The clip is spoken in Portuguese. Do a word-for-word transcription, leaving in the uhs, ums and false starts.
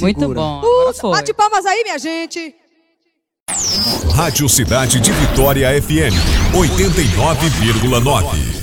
Muito bom. Uh, bate palmas aí, minha gente. Rádio Cidade de Vitória F M, oitenta e nove vírgula nove.